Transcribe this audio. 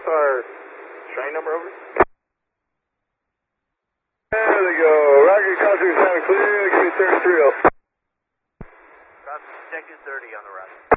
our train number over? There they go. Rocket Country sound clear. Give me 33 up. Roger, check 30 on the right.